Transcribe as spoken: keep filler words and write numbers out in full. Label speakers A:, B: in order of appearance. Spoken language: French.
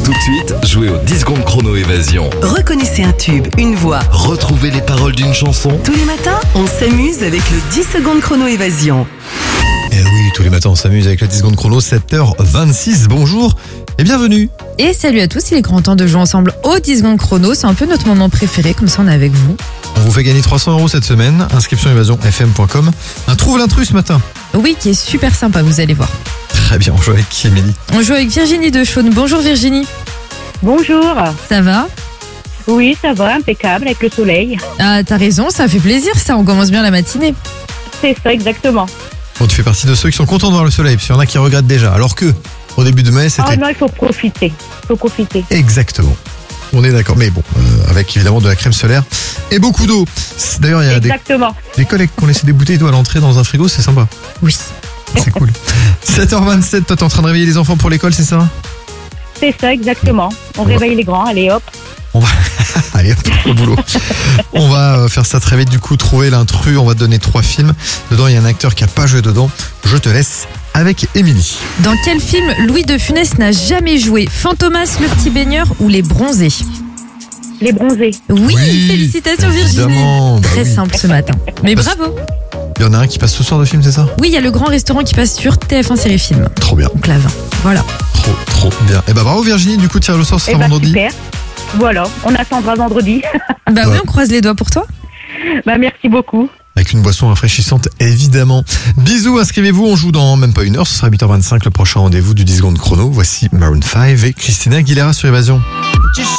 A: Tout de suite, jouez au dix secondes chrono évasion.
B: Reconnaissez un tube, une voix.
A: Retrouvez les paroles d'une chanson.
B: Tous les matins, on s'amuse avec le dix secondes chrono évasion.
C: Eh oui, tous les matins on s'amuse avec le dix secondes chrono, sept heures vingt-six. Bonjour et bienvenue.
D: Et salut à tous, il est grand temps de jouer ensemble au dix secondes chrono. C'est un peu notre moment préféré, comme ça on est avec vous.
C: On vous fait gagner trois cents euros cette semaine. Inscription évasion f m point com. Un trouve l'intrus ce matin.
D: Oui, qui est super sympa, vous allez voir.
C: Très bien, on joue avec qui, Émilie?
D: On joue avec Virginie de Chaune. Bonjour Virginie.
E: Bonjour.
D: Ça va?
E: Oui, ça va, impeccable avec le soleil.
D: Ah, t'as raison, ça fait plaisir ça, on commence bien la matinée.
E: C'est ça, exactement.
C: Bon, tu fais partie de ceux qui sont contents de voir le soleil, parce qu'il y en a qui regrettent déjà. Alors que, au début de mai, c'était...
E: Ah non, il faut profiter. Il faut profiter.
C: Exactement. On est d'accord, mais bon, euh, avec évidemment de la crème solaire et beaucoup d'eau. D'ailleurs, il y a des,
E: Exactement.
C: des collègues qui ont laissé des bouteilles d'eau à l'entrée dans un frigo, c'est sympa.
D: Oui.
C: C'est cool. sept heures vingt-sept, toi t'es en train de réveiller les enfants pour l'école, c'est ça?
E: C'est ça, exactement. On
C: Ouais.
E: réveille les grands, allez hop.
C: On va... Allez, hop, au boulot. On va euh, faire ça très vite, du coup, trouver l'intrus. On va te donner trois films. Dedans, il y a un acteur qui n'a pas joué dedans. Je te laisse avec Émilie.
D: Dans quel film Louis de Funès n'a jamais joué? Fantomas, Le Petit Baigneur ou Les Bronzés?
E: Les bronzés.
D: Oui,
C: Oui,
D: félicitations
C: évidemment,
D: Virginie.
C: bah
D: Très
C: oui.
D: simple ce matin. Mais
C: Parce-
D: bravo.
C: Il y en a un qui passe ce soir de film, c'est ça?
D: Oui, il y a le grand restaurant qui passe sur T F un Série Film.
C: Trop bien,
D: Donc la vingt. Voilà.
C: trop, trop bien. Et bah bravo Virginie, du coup, tirage au sort, ce
E: Eh
C: sera
E: ben
C: vendredi.
E: super. Voilà, on attendra vendredi.
D: Bah
C: Ouais.
D: oui, on croise les doigts pour toi.
E: Bah merci beaucoup.
C: Avec une boisson rafraîchissante, évidemment. Bisous, inscrivez-vous, on joue dans même pas une heure, ce sera huit heures vingt-cinq, le prochain rendez-vous du dix secondes chrono. Voici Maroon cinq et Christina Aguilera sur Évasion.